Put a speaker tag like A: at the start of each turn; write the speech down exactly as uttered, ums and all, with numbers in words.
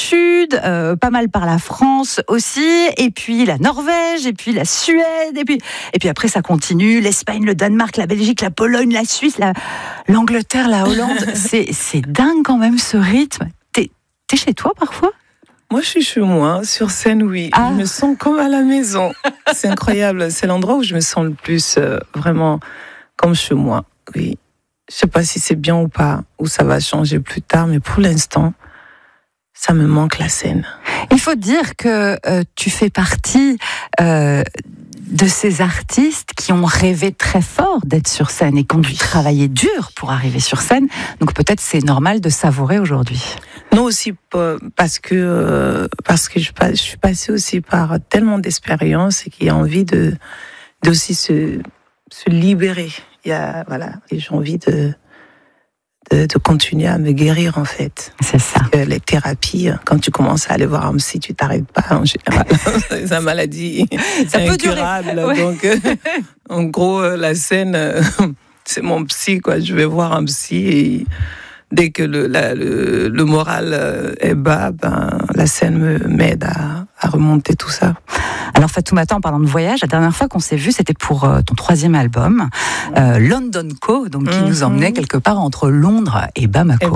A: Sud, euh, pas mal par la France aussi, et puis la Norvège, et puis la Suède, et puis, et puis après ça continue, l'Espagne, le Danemark, la Belgique, la Pologne, la Suisse, la, l'Angleterre, la Hollande. c'est, c'est dingue quand même ce rythme. T'es, t'es chez toi parfois ?
B: Moi, je suis chez moi, sur scène, oui. Ah. Je me sens comme à la maison. C'est incroyable. C'est l'endroit où je me sens le plus euh, vraiment comme chez moi, oui. Je sais pas si c'est bien ou pas, ou ça va changer plus tard, mais pour l'instant, ça me manque la scène.
A: Il faut dire que euh, tu fais partie euh, de ces artistes qui ont rêvé très fort d'être sur scène et qui ont dû travailler dur pour arriver sur scène. Donc peut-être c'est normal de savourer aujourd'hui.
B: Non, aussi parce que euh, parce que je, je suis passée aussi par tellement d'expériences et qu'il y a envie de d'aussi se se libérer. Il y a voilà, et j'ai envie de De, de continuer à me guérir en fait.
A: C'est ça.
B: Parce que les thérapies, quand tu commences à aller voir un psy, tu t'arrêtes pas en général. C'est une maladie ça peut incurable. Durer. Ouais. Donc, euh, en gros, euh, la scène, euh, c'est mon psy quoi. Je vais voir un psy et dès que le, la, le, le moral est bas, ben la scène me m'aide à, à remonter tout ça.
A: Alors Fatoumata, en parlant de voyage, la dernière fois qu'on s'est vu, c'était pour euh, ton troisième album, euh, London Co, donc qui mm-hmm. nous emmenait quelque part entre Londres et Bamako. Et